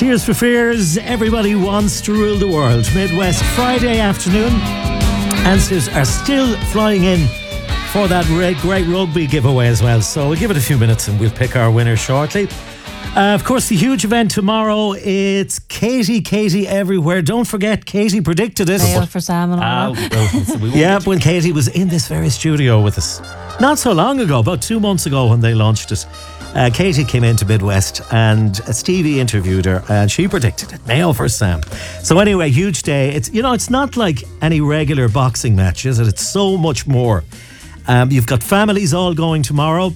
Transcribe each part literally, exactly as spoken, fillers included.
Tears for Fears, Everybody Wants to Rule the World. Midwest Friday afternoon. Answers are still flying in for that great rugby giveaway as well. So we'll give it a few minutes and we'll pick our winner shortly. Uh, of course, the huge event tomorrow, it's Katie, Katie everywhere. Don't forget, Katie predicted it. Mail for Sam and all that. Uh, well, yeah, when Katie was in this very studio with us. Not so long ago, about two months ago when they launched it. Uh, Katie came into Midwest and Stevie interviewed her and she predicted it. Mayo for Sam. So anyway, huge day. It's, you know, it's not like any regular boxing match, is it? It's so much more. Um, you've got families all going tomorrow.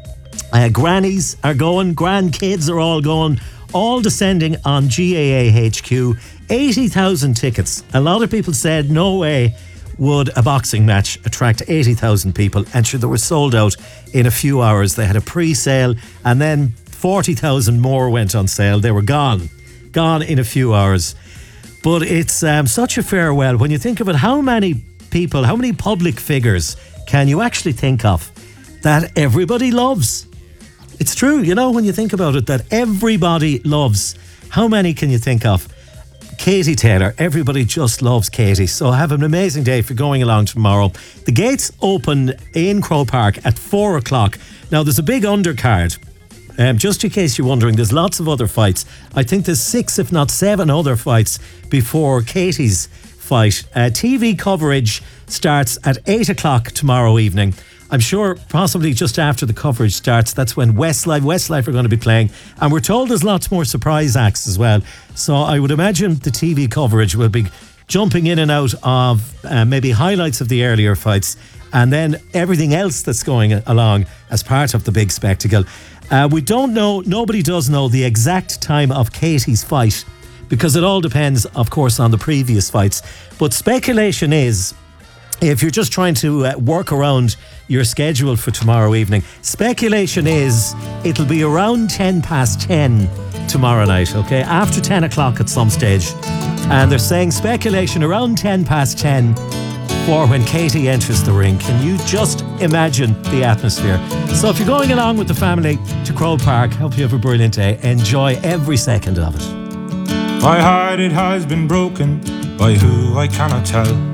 Uh, grannies are going, grandkids are all going, all descending on G A A H Q. eighty thousand tickets. A lot of people said no way would a boxing match attract eighty thousand people, and sure, they were sold out in a few hours. They had a pre-sale and then forty thousand more went on sale. They were gone, gone in a few hours. But it's um, such a farewell. When you think of it, how many people, how many public figures can you actually think of that everybody loves? It's true, you know, when you think about it, that everybody loves. How many can you think of? Katie Taylor. Everybody just loves Katie. So have an amazing day if you're going along tomorrow. The gates open in Croke Park at four o'clock. Now, there's a big undercard. Um, just in case you're wondering, there's lots of other fights. I think there's six, if not seven other fights before Katie's fight. Uh, T V coverage starts at eight o'clock tomorrow evening. I'm sure possibly just after the coverage starts, that's when Westlife, Westlife are going to be playing. And we're told there's lots more surprise acts as well. So I would imagine the T V coverage will be jumping in and out of uh, maybe highlights of the earlier fights and then everything else that's going along as part of the big spectacle. Uh, we don't know, nobody does know the exact time of Katie's fight because it all depends, of course, on the previous fights. But speculation is, if you're just trying to uh, work around your schedule for tomorrow evening, speculation is it'll be around ten past ten tomorrow night, okay? After ten o'clock at some stage. And they're saying speculation around ten past ten for when Katie enters the ring. Can you just imagine the atmosphere? So if you're going along with the family to Croke Park, hope you have a brilliant day. Enjoy every second of it. My heart, it has been broken by who I cannot tell.